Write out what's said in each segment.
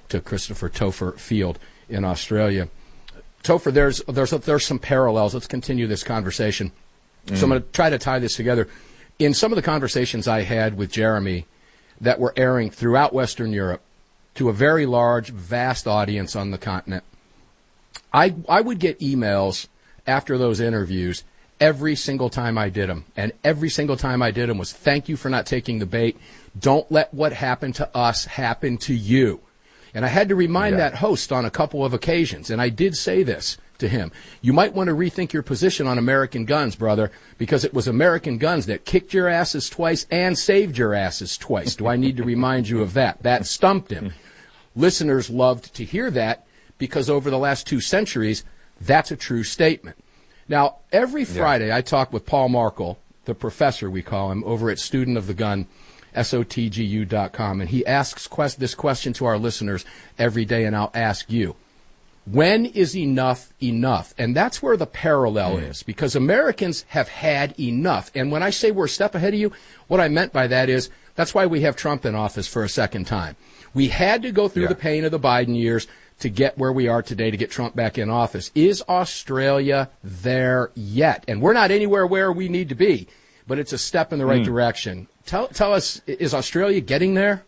to Christopher Topher Field in Australia. Topher, there's some parallels. Let's continue this conversation. So I'm going to try to tie this together. In some of the conversations I had with Jeremy that were airing throughout Western Europe to a very large, vast audience on the continent, I would get emails after those interviews every single time I did them. And every single time I did them was, thank you for not taking the bait. Don't let what happened to us happen to you. And I had to remind that host on a couple of occasions, and I did say this to him. You might want to rethink your position on American guns, brother, because it was American guns that kicked your asses twice and saved your asses twice. Do I need to remind you of that? That stumped him. Listeners loved to hear that because over the last 2 centuries, that's a true statement. Now, every Friday I talk with Paul Markel, the professor we call him, over at Student of the Gun, SOTGU.com, and he asks this question to our listeners every day, and I'll ask you. When is enough enough? And that's where the parallel is, because Americans have had enough. And when I say we're a step ahead of you, what I meant by that is that's why we have Trump in office for a second time. We had to go through the pain of the Biden years to get where we are today, to get Trump back in office. Is Australia there yet? And we're not anywhere where we need to be, but it's a step in the right direction. Tell us, is Australia getting there?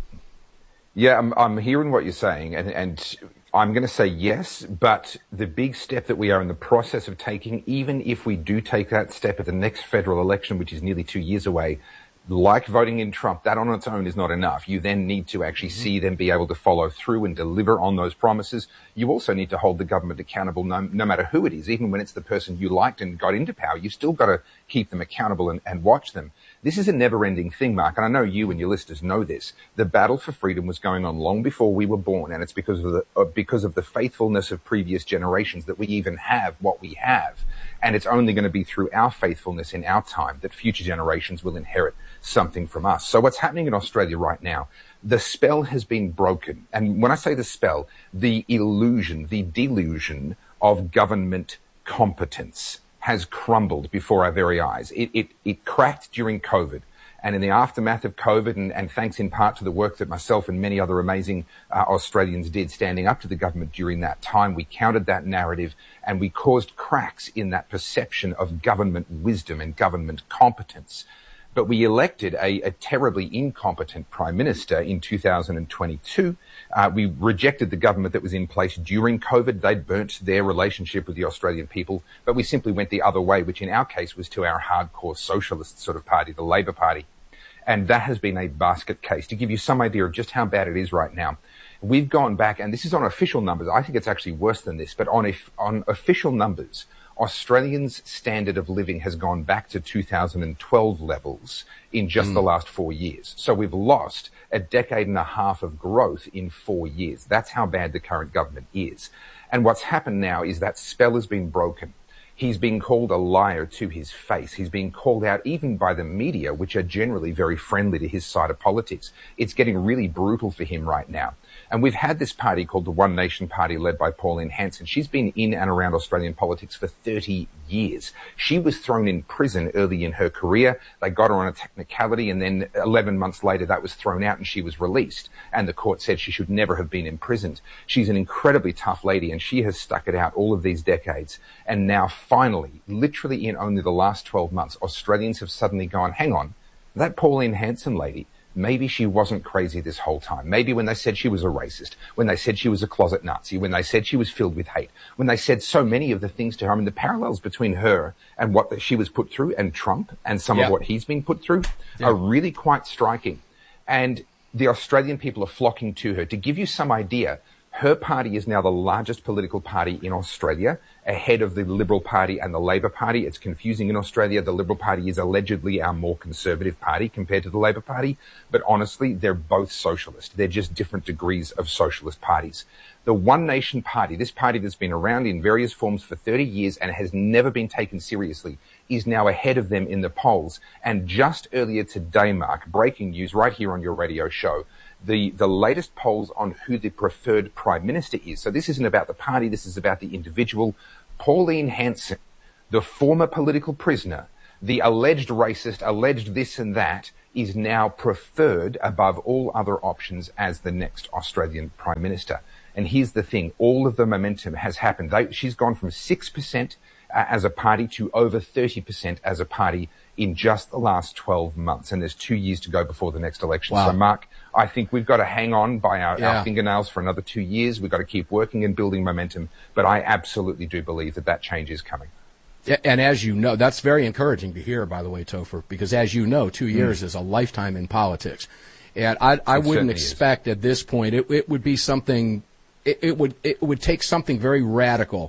Yeah, I'm hearing what you're saying, and I'm going to say yes, but the big step that we are in the process of taking, even if we do take that step at the next federal election, which is nearly 2 years away, like voting in Trump, that on its own is not enough. You then need to actually see them be able to follow through and deliver on those promises. You also need to hold the government accountable no matter who it is. Even when it's the person you liked and got into power, you've still got to keep them accountable and watch them. This is a never-ending thing, Mark, and I know you and your listeners know this. The battle for freedom was going on long before we were born, and it's because of the faithfulness of previous generations that we even have what we have. And it's only going to be through our faithfulness in our time that future generations will inherit something from us. So what's happening in Australia right now, the spell has been broken. And when I say the spell, the illusion, the delusion of government competence has crumbled before our very eyes. It cracked during COVID. And in the aftermath of COVID, and thanks in part to the work that myself and many other amazing Australians did standing up to the government during that time, we countered that narrative and we caused cracks in that perception of government wisdom and government competence. But we elected a terribly incompetent Prime Minister in 2022. We rejected the government that was in place during COVID. They'd burnt their relationship with the Australian people, but we simply went the other way, which in our case was to our hardcore socialist sort of party, the Labor Party. And that has been a basket case. To give you some idea of just how bad it is right now, we've gone back, and this is on official numbers. I think it's actually worse than this, but on official numbers, Australians' standard of living has gone back to 2012 levels in just the last 4 years. So we've lost a decade and a half of growth in 4 years. That's how bad the current government is. And what's happened now is that spell has been broken. He's being called a liar to his face. He's being called out even by the media, which are generally very friendly to his side of politics. It's getting really brutal for him right now. And we've had this party called the One Nation Party led by Pauline Hanson. She's been in and around Australian politics for 30 years. She was thrown in prison early in her career. They got her on a technicality, and then 11 months later that was thrown out and she was released. And the court said she should never have been imprisoned. She's an incredibly tough lady, and she has stuck it out all of these decades. And now finally, literally in only the last 12 months, Australians have suddenly gone, hang on, that Pauline Hanson lady, maybe she wasn't crazy this whole time. Maybe when they said she was a racist, when they said she was a closet Nazi, when they said she was filled with hate, when they said so many of the things to her, I mean, the parallels between her and what she was put through and Trump and some of what he's been put through are really quite striking. And the Australian people are flocking to her. To give you some idea, her party is now the largest political party in Australia, ahead of the Liberal Party and the Labor Party. It's confusing in Australia. The Liberal Party is allegedly our more conservative party compared to the Labor Party. But honestly, they're both socialist. They're just different degrees of socialist parties. The One Nation Party, this party that's been around in various forms for 30 years and has never been taken seriously, is now ahead of them in the polls. And just earlier today, Mark, breaking news right here on your radio show, the latest polls on who the preferred Prime Minister is. So this isn't about the party, this is about the individual. Pauline Hanson, the former political prisoner, the alleged racist, alleged this and that, is now preferred above all other options as the next Australian Prime Minister. And here's the thing, all of the momentum has happened. She's gone from 6% as a party to over 30% as a party in just the last 12 months. And there's 2 years to go before the next election. Wow. So, Mark, I think we've got to hang on by our fingernails for another 2 years. We've got to keep working and building momentum. But I absolutely do believe that change is coming. And as you know, that's very encouraging to hear, by the way, Topher, because as you know, 2 years is a lifetime in politics. And I wouldn't expect at this point, it would be something, it would take something very radical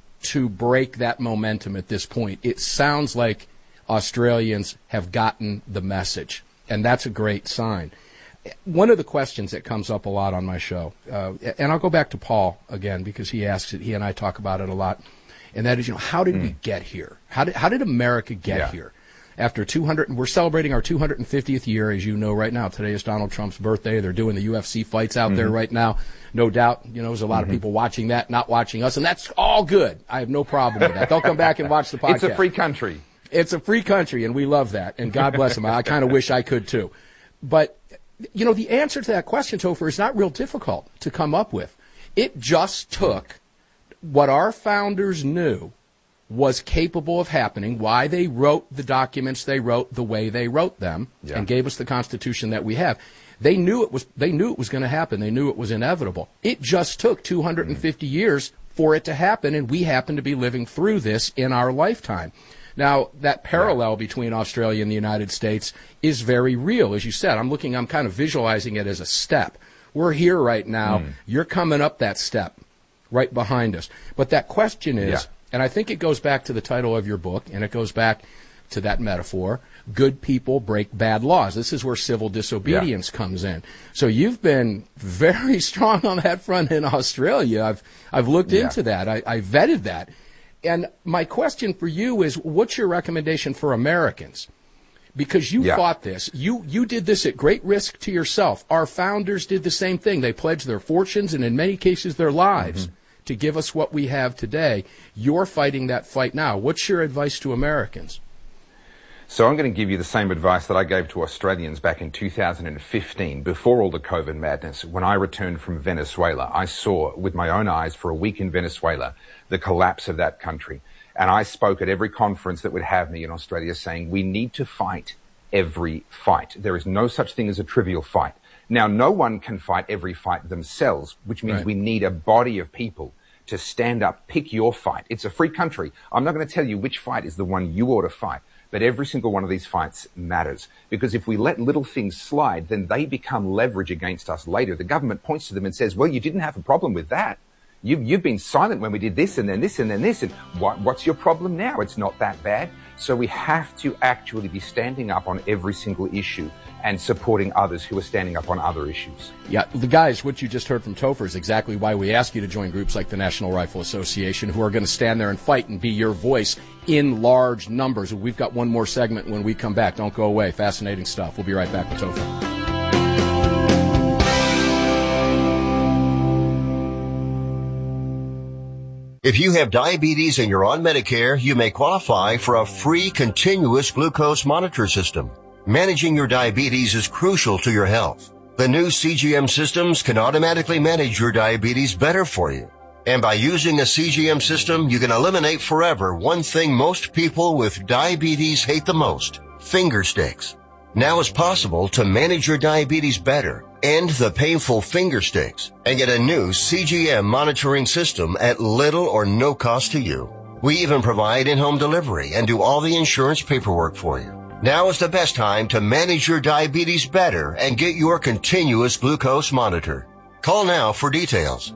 to break that momentum at this point. It sounds like Australians have gotten the message, and that's a great sign. One of the questions that comes up a lot on my show, and I'll go back to Paul again because he asks it, he and I talk about it a lot, and that is, how did we get here? How did America get here? After we're celebrating our 250th year, as you know right now. Today is Donald Trump's birthday. They're doing the UFC fights out there right now. No doubt, there's a lot of people watching that, not watching us, and that's all good. I have no problem with that. They'll come back and watch the podcast. It's a free country. It's a free country, and we love that, and God bless them. I kind of wish I could, too. But, the answer to that question, Topher, is not real difficult to come up with. It just took what our founders knew was capable of happening, why they wrote the documents they wrote the way they wrote them, and gave us the Constitution that we have. They knew it was going to happen. They knew it was inevitable. It just took 250 years for it to happen, and we happen to be living through this in our lifetime. Now, that parallel between Australia and the United States is very real. As you said, I'm kind of visualizing it as a step. We're here right now. You're coming up that step right behind us. But that question is, and I think it goes back to the title of your book, and it goes back to that metaphor, good people break bad laws. This is where civil disobedience comes in. So you've been very strong on that front in Australia. I've looked into that. I vetted that. And my question for you is, what's your recommendation for Americans? Because you fought this. You did this at great risk to yourself. Our founders did the same thing. They pledged their fortunes and in many cases their lives to give us what we have today. You're fighting that fight now. What's your advice to Americans? So I'm going to give you the same advice that I gave to Australians back in 2015, before all the COVID madness. When I returned from Venezuela, I saw with my own eyes for a week in Venezuela the collapse of that country. And I spoke at every conference that would have me in Australia saying, we need to fight every fight. There is no such thing as a trivial fight. Now, no one can fight every fight themselves, which means we need a body of people to stand up, pick your fight. It's a free country. I'm not going to tell you which fight is the one you ought to fight. But every single one of these fights matters, because if we let little things slide, then they become leverage against us later. The government points to them and says, well, you didn't have a problem with that. You've been silent when we did this and then this and then this. And what's your problem now? It's not that bad. So we have to actually be standing up on every single issue and supporting others who are standing up on other issues. Yeah, the guys, what you just heard from Topher is exactly why we ask you to join groups like the National Rifle Association, who are going to stand there and fight and be your voice in large numbers. We've got one more segment when we come back. Don't go away. Fascinating stuff. We'll be right back with Topher. If you have diabetes and you're on Medicare, you may qualify for a free continuous glucose monitor system. Managing your diabetes is crucial to your health. The new CGM systems can automatically manage your diabetes better for you. And by using a CGM system, you can eliminate forever one thing most people with diabetes hate the most: finger sticks. Now it's possible to manage your diabetes better, end the painful finger sticks, and get a new CGM monitoring system at little or no cost to you. We even provide in-home delivery and do all the insurance paperwork for you. Now is the best time to manage your diabetes better and get your continuous glucose monitor. Call now for details.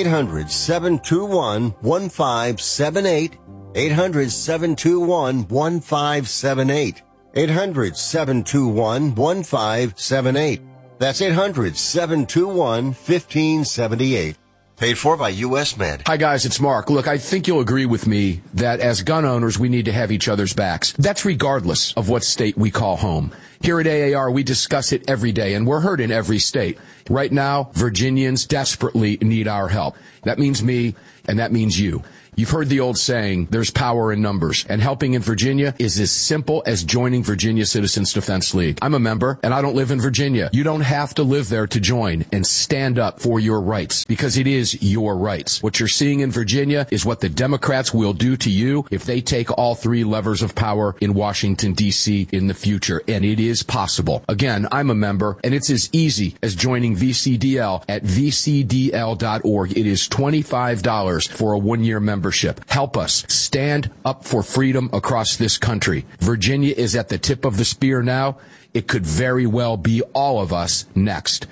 800-721-1578. 800-721-1578. 800-721-1578. That's 800-721-1578. Paid for by U.S. Med. Hi, guys, it's Mark. Look, I think you'll agree with me that as gun owners, we need to have each other's backs. That's regardless of what state we call home. Here at AAR, we discuss it every day, and we're heard in every state. Right now, Virginians desperately need our help. That means me, and that means you. You've heard the old saying, there's power in numbers, and helping in Virginia is as simple as joining Virginia Citizens Defense League. I'm a member, and I don't live in Virginia. You don't have to live there to join and stand up for your rights, because it is your rights. What you're seeing in Virginia is what the Democrats will do to you if they take all three levers of power in Washington, D.C. in the future, and it is possible. Again, I'm a member, and it's as easy as joining VCDL at vcdl.org. It is $25 for a one-year membership. Help us stand up for freedom across this country. Virginia is at the tip of the spear now. It could very well be all of us next.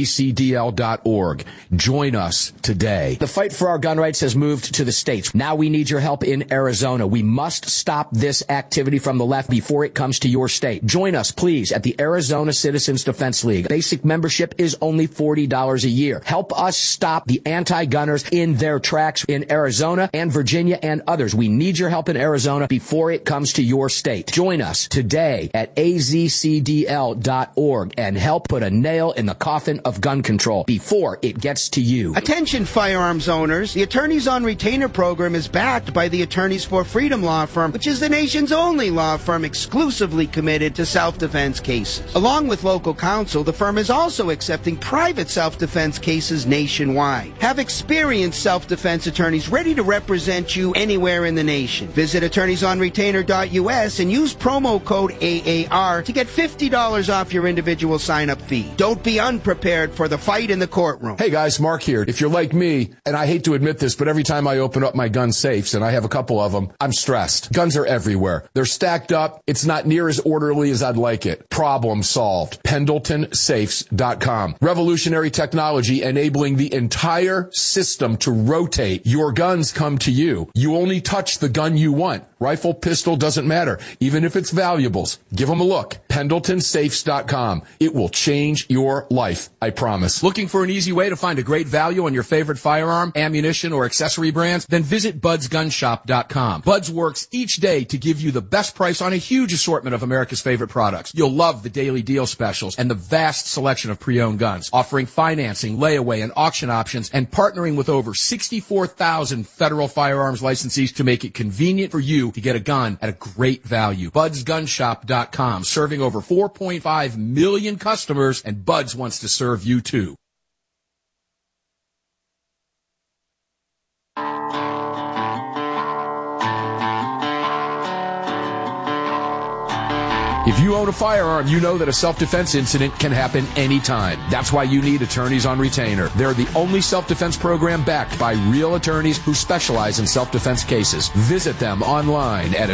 VCDL.org. Join us today. The fight for our gun rights has moved to the states. Now we need your help in Arizona. We must stop this activity from the left before it comes to your state. Join us, please, at the Arizona Citizens Defense League. Basic membership is only $40 a year. Help us stop the anti-gunners in their tracks in Arizona and Virginia and others. We need your help in Arizona before it comes to your state. Join us today at AZCD.org and help put a nail in the coffin of gun control before it gets to you. Attention firearms owners. The Attorneys on Retainer program is backed by the Attorneys for Freedom law firm, which is the nation's only law firm exclusively committed to self-defense cases. Along with local counsel, the firm is also accepting private self-defense cases nationwide. Have experienced self-defense attorneys ready to represent you anywhere in the nation. Visit attorneysonretainer.us and use promo code AAR to get $50 off your individual sign-up fee. Don't be unprepared for the fight in the courtroom. Hey guys, Mark here. If you're like me, and I hate to admit this, but every time I open up my gun safes, and I have a couple of them, I'm stressed. Guns are everywhere. They're stacked up. It's not near as orderly as I'd like it. Problem solved. PendletonSafes.com. Revolutionary technology enabling the entire system to rotate. Your guns come to you. You only touch the gun you want. Rifle, pistol, doesn't matter. Even if it's valuables. Give them a look. PendletonSafes.com. It will change your life, I promise. Looking for an easy way to find a great value on your favorite firearm, ammunition, or accessory brands? Then visit BudsGunShop.com. Buds works each day to give you the best price on a huge assortment of America's favorite products. You'll love the daily deal specials and the vast selection of pre-owned guns, offering financing, layaway, and auction options, and partnering with over 64,000 federal firearms licensees to make it convenient for you to get a gun at a great value. BudsGunShop.com, serving over 4.5 million customers, and Buds wants to serve you too. If you own a firearm, you know that a self-defense incident can happen anytime. That's why you need Attorneys on Retainer. They're the only self-defense program backed by real attorneys who specialize in self-defense cases. Visit them online at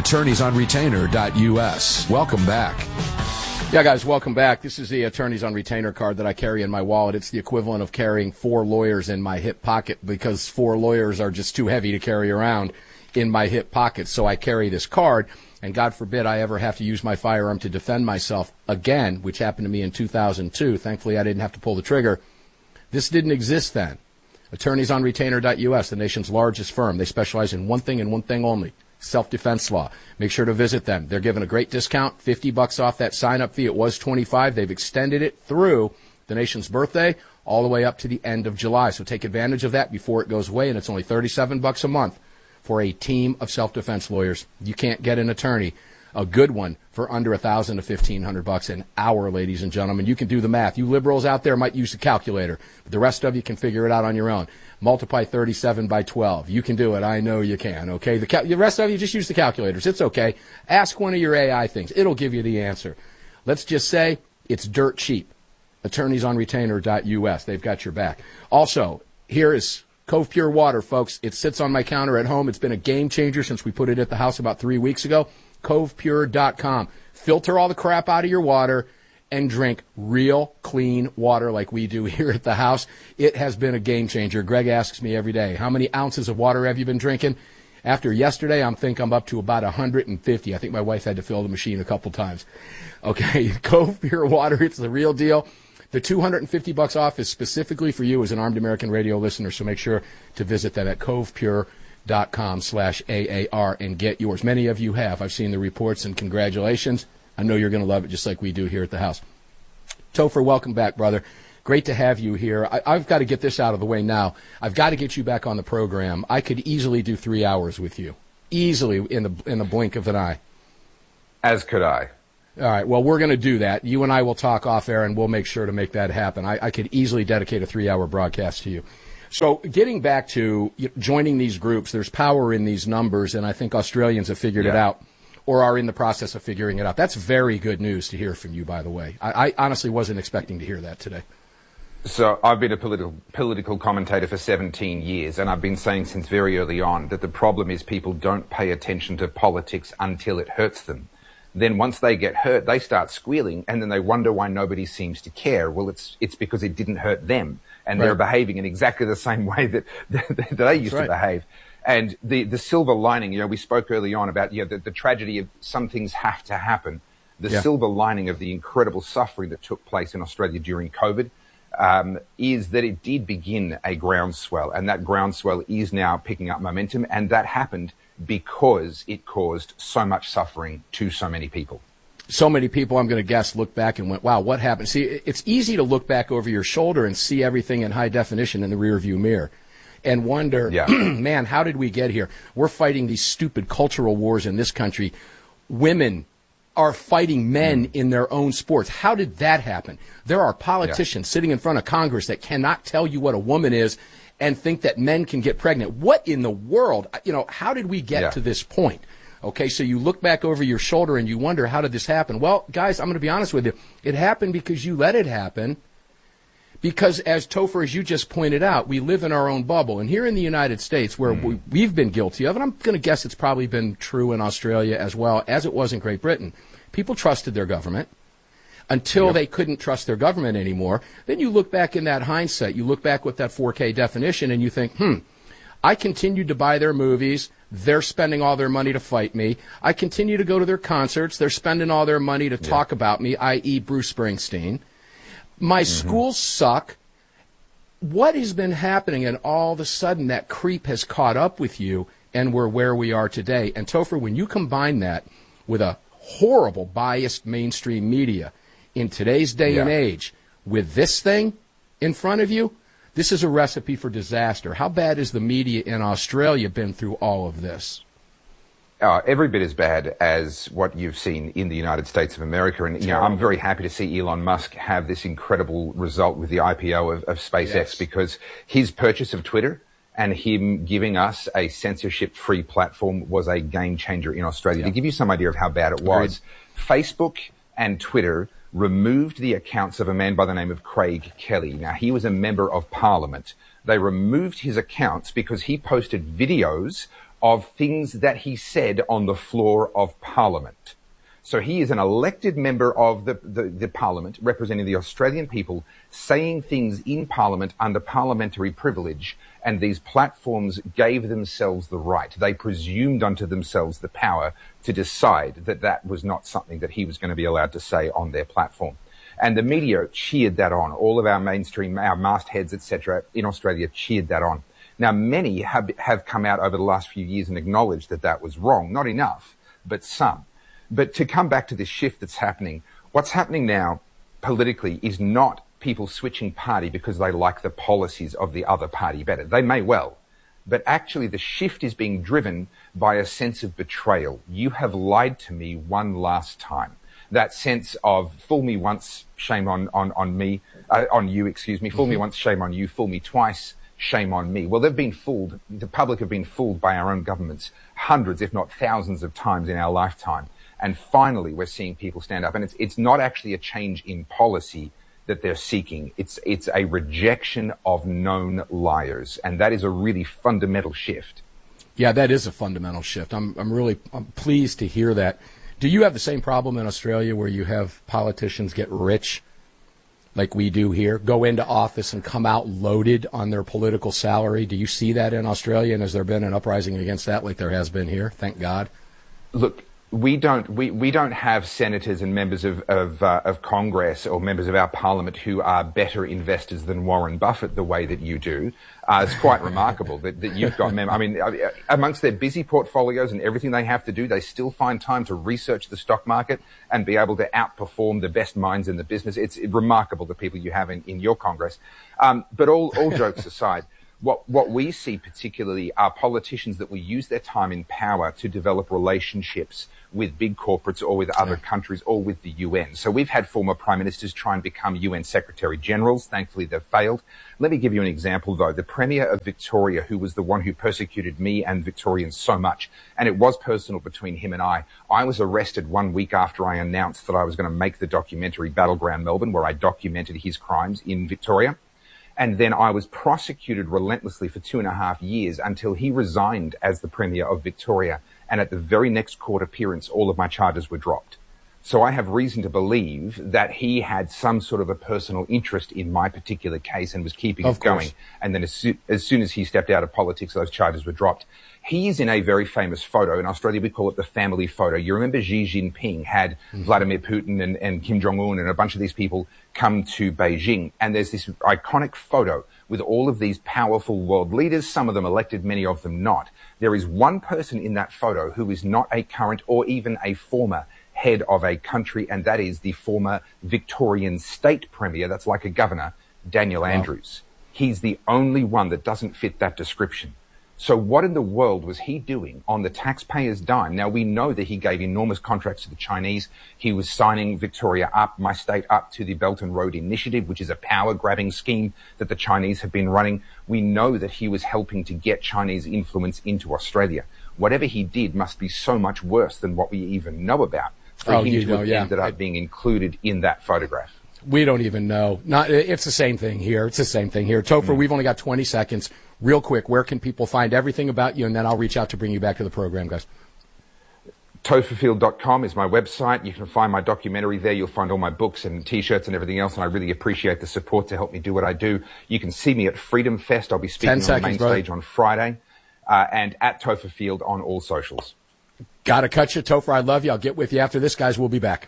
attorneysonretainer.us. Welcome back. Yeah, guys, welcome back. This is the Attorneys on Retainer card that I carry in my wallet. It's the equivalent of carrying 4 lawyers in my hip pocket because 4 lawyers are just too heavy to carry around in my hip pocket. So I carry this card. And God forbid I ever have to use my firearm to defend myself again, which happened to me in 2002. Thankfully, I didn't have to pull the trigger. This didn't exist then. AttorneysOnRetainer.us, the nation's largest firm. They specialize in one thing and one thing only, self-defense law. Make sure to visit them. They're giving a great discount, $50 off that sign-up fee. It was $25. They've extended it through the nation's birthday all the way up to the end of July. So take advantage of that before it goes away, and it's only $37 a month. For a team of self-defense lawyers. You can't get an attorney, a good one, for under $1,000 to $1,500 an hour, ladies and gentlemen. You can do the math. You liberals out there might use a calculator, but the rest of you can figure it out on your own. Multiply 37 by 12. You can do it. I know you can, okay? The rest of you just use the calculators. It's okay. Ask one of your AI things. It'll give you the answer. Let's just say it's dirt cheap. AttorneysOnRetainer.us. They've got your back. Also, here is Cove Pure Water, folks. It sits on my counter at home. It's been a game changer since we put it at the house about 3 weeks ago. CovePure.com. Filter all the crap out of your water and drink real clean water like we do here at the house. It has been a game changer. Greg asks me every day, how many ounces of water have you been drinking? After yesterday, I think I'm up to about 150. I think my wife had to fill the machine a couple times. Okay, Cove Pure Water, it's the real deal. The $250 off is specifically for you as an Armed American Radio listener, so make sure to visit them at covepure.com/AAR and get yours. Many of you have. I've seen the reports, and congratulations. I know you're going to love it just like we do here at the house. Topher, welcome back, brother. Great to have you here. I've got to get this out of the way now. I've got to get you back on the program. I could easily do 3 hours with you, easily in the blink of an eye. As could I. All right, well, we're going to do that. You and I will talk off air, and we'll make sure to make that happen. I could easily dedicate a 3-hour broadcast to you. So getting back to joining these groups, there's power in these numbers, and I think Australians have figured it out or are in the process of figuring it out. That's very good news to hear from you, by the way. I honestly wasn't expecting to hear that today. So I've been a political commentator for 17 years, and I've been saying since very early on that the problem is people don't pay attention to politics until it hurts them. Then once they get hurt, they start squealing, and then they wonder why nobody seems to care. Well, it's because it didn't hurt them, and they're behaving in exactly the same way that they used to behave. And the silver lining, we spoke early on about the tragedy of some things have to happen. The silver lining of the incredible suffering that took place in Australia during COVID is that it did begin a groundswell, and that groundswell is now picking up momentum, and that happened because it caused so much suffering to so many people. So many people, I'm going to guess, look back and went, wow, what happened? See, it's easy to look back over your shoulder and see everything in high definition in the rearview mirror and wonder, man, how did we get here? We're fighting these stupid cultural wars in this country. Women are fighting men in their own sports. How did that happen? There are politicians sitting in front of Congress that cannot tell you what a woman is and think that men can get pregnant. What in the world? How did we get to this point? Okay, so you look back over your shoulder and you wonder, how did this happen? Well, guys, I'm going to be honest with you. It happened because you let it happen. Because as Topher, as you just pointed out, we live in our own bubble. And here in the United States, where we've been guilty of, and I'm going to guess it's probably been true in Australia as well as it was in Great Britain, people trusted their government until they couldn't trust their government anymore. Then you look back in that hindsight, you look back with that 4K definition, and you think, I continued to buy their movies. They're spending all their money to fight me. I continue to go to their concerts. They're spending all their money to talk about me, i.e. Bruce Springsteen. My schools suck. What has been happening? And all of a sudden that creep has caught up with you, and we're where we are today. And Topher, when you combine that with a horrible biased mainstream media in today's day and age with this thing in front of you, this is a recipe for disaster. How bad has the media in Australia been through all of this? Every bit as bad as what you've seen in the United States of America. And, I'm very happy to see Elon Musk have this incredible result with the IPO of SpaceX because his purchase of Twitter and him giving us a censorship-free platform was a game changer in Australia. To give you some idea of how bad it was, Facebook and Twitter removed the accounts of a man by the name of Craig Kelly. Now, he was a member of Parliament. They removed his accounts because he posted videos of things that he said on the floor of Parliament. So he is an elected member of the Parliament, representing the Australian people, saying things in Parliament under parliamentary privilege, and these platforms gave themselves the right. They presumed unto themselves the power to decide that that was not something that he was going to be allowed to say on their platform. And the media cheered that on. All of our mainstream, our mastheads, etc., in Australia cheered that on. Now, many have come out over the last few years and acknowledged that that was wrong. Not enough, but some. But to come back to this shift that's happening, what's happening now politically is not people switching party because they like the policies of the other party better. They may well. But actually the shift is being driven by a sense of betrayal. You have lied to me one last time. That sense of fool me once, shame on you, fool me once, shame on you, fool me twice, shame on me. Well, they've been fooled. The public have been fooled by our own governments hundreds, if not thousands of times in our lifetime. And finally, we're seeing people stand up. And it's not actually a change in policy that they're seeking. It's a rejection of known liars. And that is a really fundamental shift. Yeah, that is a fundamental shift. I'm pleased to hear that. Do you have the same problem in Australia where you have politicians get rich like we do here, go into office and come out loaded on their political salary? Do you see that in Australia? And has there been an uprising against that like there has been here? Thank God. Look, we don't have senators and members of Congress or members of our parliament who are better investors than Warren Buffett the way that you do. It's quite remarkable that you've got I mean, amongst their busy portfolios and everything they have to do, they still find time to research the stock market and be able to outperform the best minds in the business. It's remarkable, the people you have in your Congress. But all jokes aside, what we see particularly are politicians that will use their time in power to develop relationships with big corporates or with other countries or with the UN. So we've had former prime ministers try and become UN secretary generals. Thankfully, they've failed. Let me give you an example, though. The Premier of Victoria, who was the one who persecuted me and Victorians so much, and it was personal between him and I was arrested 1 week after I announced that I was going to make the documentary Battleground Melbourne, where I documented his crimes in Victoria. And then I was prosecuted relentlessly for 2.5 years until he resigned as the Premier of Victoria. And at the very next court appearance, all of my charges were dropped. So I have reason to believe that he had some sort of a personal interest in my particular case and was keeping it going. And then as soon as he stepped out of politics, those charges were dropped. He is in a very famous photo. In Australia, we call it the family photo. You remember Xi Jinping had Vladimir Putin and Kim Jong-un and a bunch of these people come to Beijing. And there's this iconic photo with all of these powerful world leaders, some of them elected, many of them not. There is one person in that photo who is not a current or even a former head of a country, and that is the former Victorian state premier, that's like a governor, Daniel Andrews. He's the only one that doesn't fit that description. So what in the world was he doing on the taxpayers' dime? Now, we know that he gave enormous contracts to the Chinese. He was signing Victoria up, my state up, to the Belt and Road Initiative, which is a power-grabbing scheme that the Chinese have been running. We know that he was helping to get Chinese influence into Australia. Whatever he did must be so much worse than what we even know about for him to have ended up being included in that photograph. We don't even know. It's the same thing here. Topher, we've only got 20 seconds. Real quick, where can people find everything about you? And then I'll reach out to bring you back to the program, guys. Topherfield.com is my website. You can find my documentary there. You'll find all my books and T-shirts and everything else. And I really appreciate the support to help me do what I do. You can see me at Freedom Fest. I'll be speaking on the main stage on Friday. And at Topherfield on all socials. Gotta cut you, Topher. I love you. I'll get with you after this, guys. We'll be back.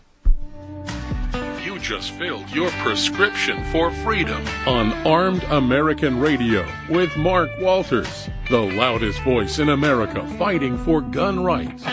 Just filled your prescription for freedom on Armed American Radio with Mark Walters, the loudest voice in America fighting for gun rights.